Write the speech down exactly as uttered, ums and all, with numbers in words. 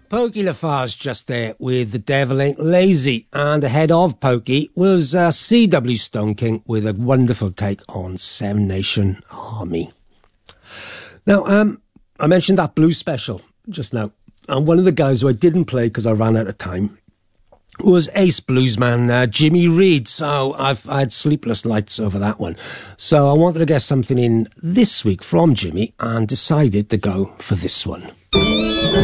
Pokey Lafarge just there with The Devil Ain't Lazy, and ahead of Pokey was uh, C W Stone King with a wonderful take on Seven Nation Army. Now, um, I mentioned that blues special just now, and one of the guys who I didn't play because I ran out of time was ace bluesman uh, Jimmy Reed, so I've I had sleepless nights over that one. So I wanted to get something in this week from Jimmy and decided to go for this one.